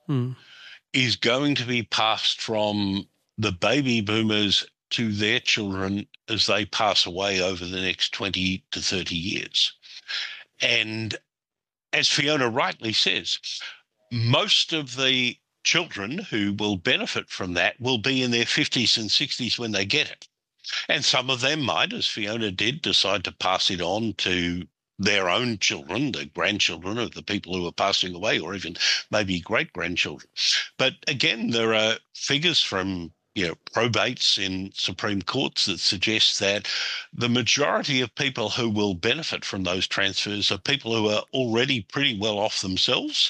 is going to be passed from the baby boomers to their children as they pass away over the next 20 to 30 years. And as Fiona rightly says, most of the children who will benefit from that will be in their 50s and 60s when they get it. And some of them might, as Fiona did, decide to pass it on to their own children, the grandchildren of the people who are passing away, or even maybe great-grandchildren. But again, there are figures from probates in Supreme Courts that suggest that the majority of people who will benefit from those transfers are people who are already pretty well off themselves.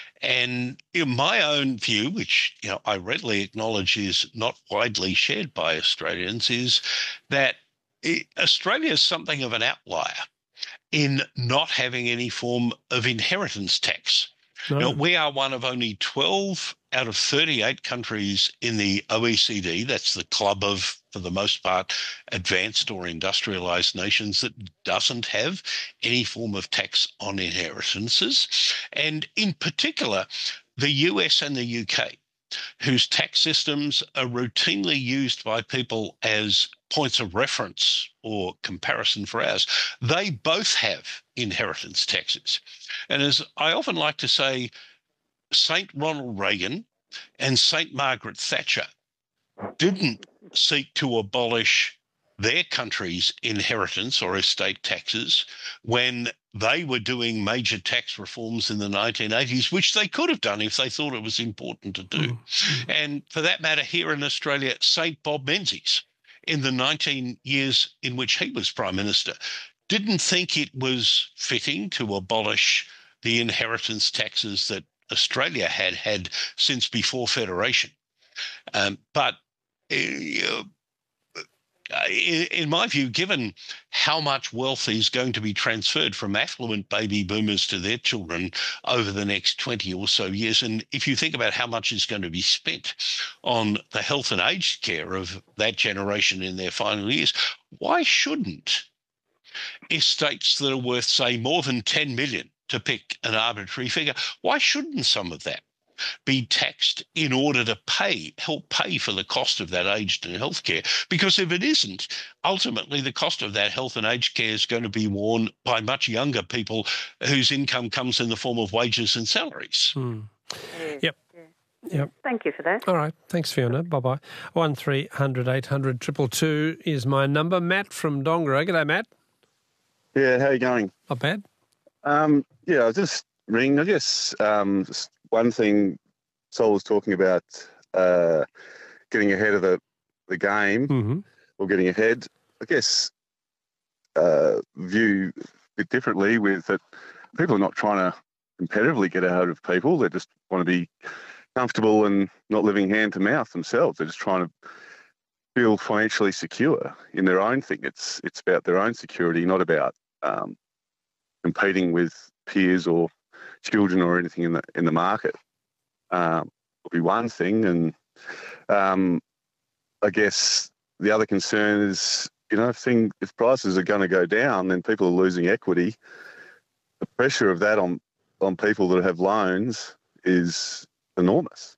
And in my own view, which I readily acknowledge is not widely shared by Australians, is that Australia is something of an outlier in not having any form of inheritance tax. No. We are one of only 12 out of 38 countries in the OECD, that's the club of, for the most part, advanced or industrialized nations, that doesn't have any form of tax on inheritances. And in particular, the US and the UK, whose tax systems are routinely used by people as points of reference or comparison for ours, they both have inheritance taxes. And as I often like to say, St. Ronald Reagan and St. Margaret Thatcher didn't seek to abolish their country's inheritance or estate taxes when they were doing major tax reforms in the 1980s, which they could have done if they thought it was important to do. And for that matter, here in Australia, St. Bob Menzies, in the 19 years in which he was Prime Minister, didn't think it was fitting to abolish the inheritance taxes that Australia had since before Federation. But in my view, given how much wealth is going to be transferred from affluent baby boomers to their children over the next 20 or so years, and if you think about how much is going to be spent on the health and aged care of that generation in their final years, why shouldn't estates that are worth, say, more than 10 million, to pick an arbitrary figure, why shouldn't some of that be taxed in order to help pay for the cost of that aged and health care? Because if it isn't, ultimately the cost of that health and aged care is going to be borne by much younger people whose income comes in the form of wages and salaries. Yep. Thank you for that. All right. Thanks, Fiona. Bye-bye. 1300 800 222 is my number. Matt from Dongara. G'day, Matt. Yeah, how are you going? Not bad. I was just ringing. I guess just one thing Sol was talking about, getting ahead of the game or getting ahead. I guess view a bit differently with that people are not trying to competitively get ahead of people. They just want to be comfortable and not living hand to mouth themselves. They're just trying to feel financially secure in their own thing. It's about their own security, not about competing with peers or children or anything in the market. Will be one thing, and I guess the other concern is, if prices are going to go down, then people are losing equity. The pressure of that on people that have loans is enormous.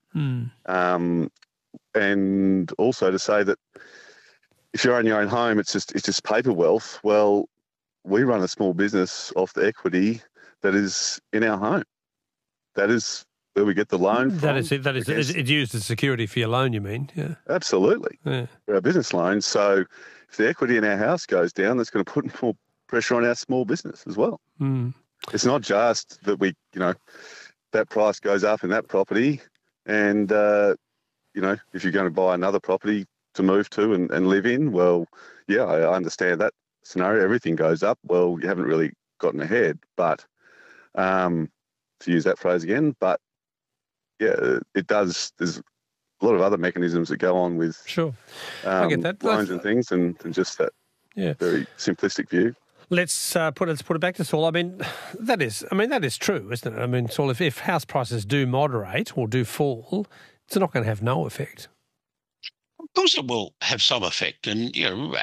And also to say that if you own your own home, it's just paper wealth. Well, we run a small business off the equity that is in our home. That is where we get the loan from. That is it. It's used as security for your loan, you mean? Yeah. Absolutely. Yeah. For our business loan. So if the equity in our house goes down, that's going to put more pressure on our small business as well. It's not just that that price goes up in that property and, if you're going to buy another property to move to and live in, well, yeah, I understand that scenario. Everything goes up. Well, you haven't really gotten ahead, but to use that phrase again, but yeah, it does. There's a lot of other mechanisms that go on with I get that. loans and things, and just that very simplistic view. Let's put it back to Saul. I mean, that is true, isn't it? I mean, Saul, if house prices do moderate or do fall, it's not going to have no effect. Of course, it will have some effect, and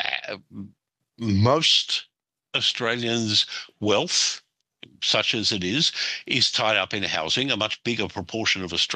most Australians' wealth, such as it is tied up in housing. A much bigger proportion of Australians